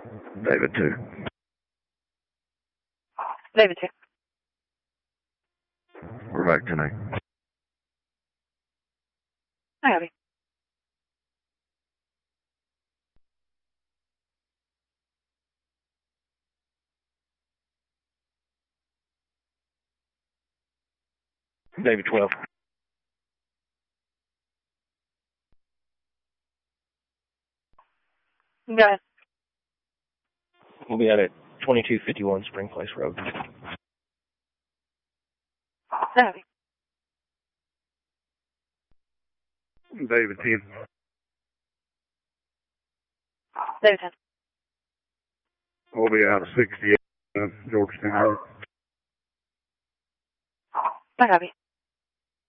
David 2. David 2. We're back tonight. I have you. David 12. Go ahead. We'll be out at 2251 Spring Place Road. I have you. David 10. David 10. We'll be out at 68 Georgetown Road. I have you.